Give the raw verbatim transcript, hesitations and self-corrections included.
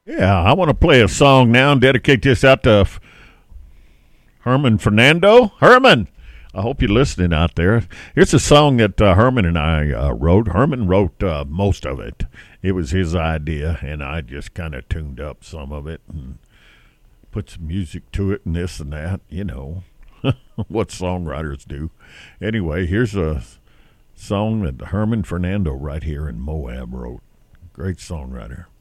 Yeah, I want to play a song now and dedicate this out to F- Herman Fernando. Herman, I hope you're listening out there. Here's a song that uh, Herman and I uh, wrote. Herman wrote uh, most of it. It was his idea, and I just kind of tuned up some of it and put some music to it and this and that, you know, what songwriters do. Anyway, here's a song that Herman Fernando right here in Moab wrote. Great songwriter.